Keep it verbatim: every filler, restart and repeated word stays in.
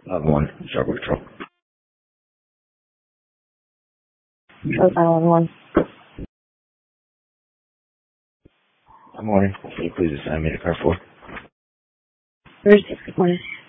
Level one, Circle Patrol. Control Final Level one. Good morning. Can you please assign me to car four? Thursday, good morning.